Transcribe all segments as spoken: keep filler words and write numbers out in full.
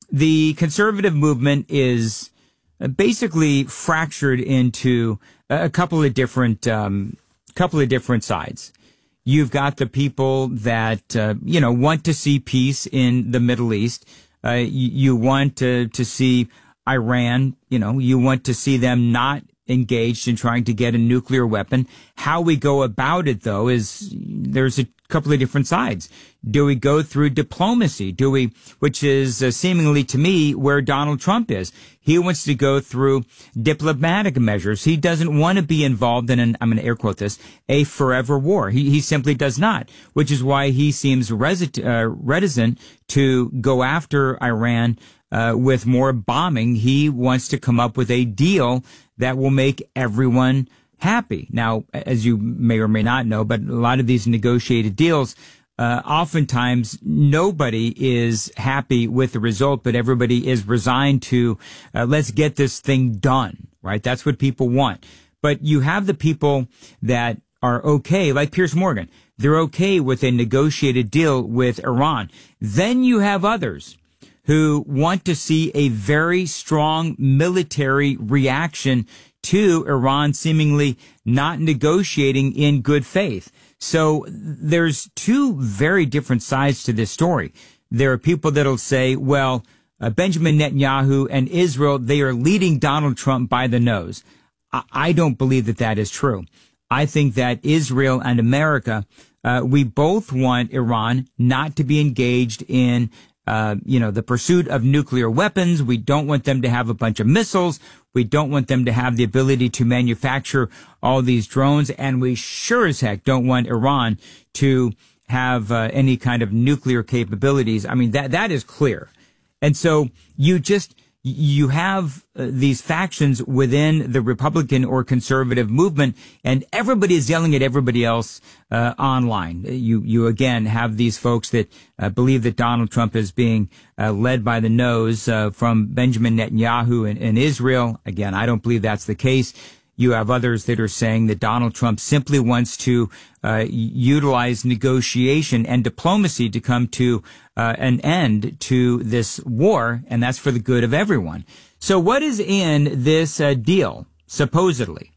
the conservative movement is basically fractured into a couple of different, um, couple of different sides. You've got the people that, uh, you know, want to see peace in the Middle East. Uh, you, you want to, to see Iran, you know, you want to see them not engaged in trying to get a nuclear weapon. How we go about it, though, is there's a couple of different sides. Do we go through diplomacy? Do we, which is uh, seemingly to me where Donald Trump is. He wants to go through diplomatic measures. He doesn't want to be involved in an, I'm going to air quote this, a forever war. He, he simply does not, which is why he seems resi- uh, reticent to go after Iran uh, with more bombing. He wants to come up with a deal that will make everyone happy. Now, as you may or may not know, but a lot of these negotiated deals, uh, oftentimes nobody is happy with the result, but everybody is resigned to, uh, let's get this thing done, right? That's what people want. But you have the people that are okay, like Piers Morgan. They're okay with a negotiated deal with Iran. Then you have others who want to see a very strong military reaction to Iran seemingly not negotiating in good faith. So there's two very different sides to this story. There are people that'll say, well, uh, Benjamin Netanyahu and Israel, they are leading Donald Trump by the nose. I, I don't believe that that is true. I think that Israel and America, uh, we both want Iran not to be engaged in Uh, you know, the pursuit of nuclear weapons. We don't want them to have a bunch of missiles. We don't want them to have the ability to manufacture all these drones. And we sure as heck don't want Iran to have uh, any kind of nuclear capabilities. I mean, that that is clear. And so you just, you have uh, these factions within the Republican or conservative movement, and everybody is yelling at everybody else uh, online. You, you again have these folks that uh, believe that Donald Trump is being uh, led by the nose uh, from Benjamin Netanyahu in, in Israel. Again, I don't believe that's the case. You have others that are saying that Donald Trump simply wants to uh, utilize negotiation and diplomacy to come to uh, an end to this war, and that's for the good of everyone. So what is in this uh, deal, supposedly?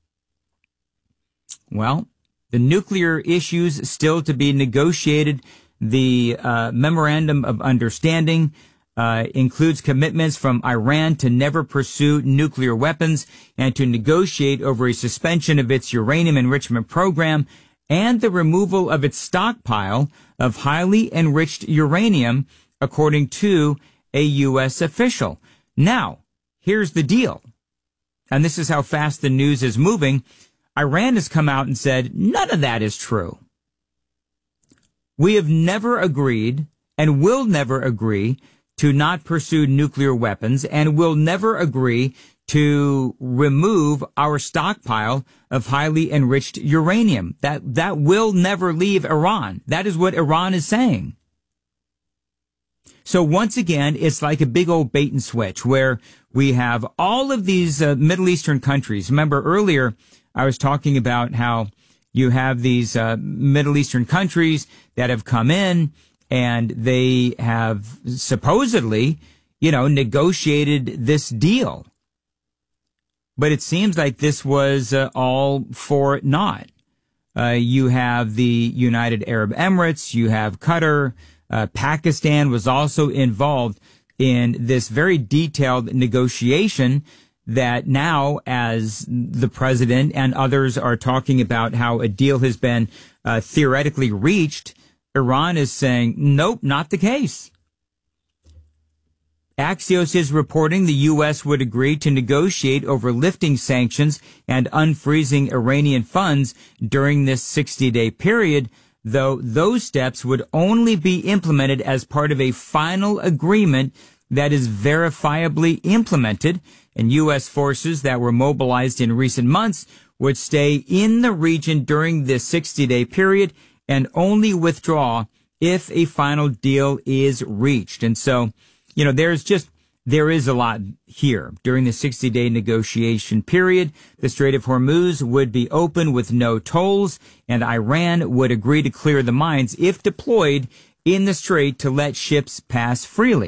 Well, the nuclear issues still to be negotiated. The uh, memorandum of understanding Uh, includes commitments from Iran to never pursue nuclear weapons and to negotiate over a suspension of its uranium enrichment program and the removal of its stockpile of highly enriched uranium, according to a U S official. Now, here's the deal. And this is how fast the news is moving. Iran has come out and said, none of that is true. We have never agreed and will never agree to not pursue nuclear weapons, and will never agree to remove our stockpile of highly enriched uranium. That, that will never leave Iran. That is what Iran is saying. So once again, it's like a big old bait and switch where we have all of these uh, Middle Eastern countries. Remember earlier, I was talking about how you have these uh, Middle Eastern countries that have come in, and they have supposedly, you know, negotiated this deal. But it seems like this was uh, all for naught. Uh, you have the United Arab Emirates, you have Qatar, uh, Pakistan was also involved in this very detailed negotiation that now, as the president and others are talking about how a deal has been uh, theoretically reached, Iran is saying, nope, not the case. Axios is reporting the U S would agree to negotiate over lifting sanctions and unfreezing Iranian funds during this sixty-day period, though those steps would only be implemented as part of a final agreement that is verifiably implemented, and U S forces that were mobilized in recent months would stay in the region during this sixty-day period and only withdraw if a final deal is reached. And so, you know, there's just, there is a lot here. During the sixty-day negotiation period, the Strait of Hormuz would be open with no tolls, and Iran would agree to clear the mines if deployed in the strait to let ships pass freely.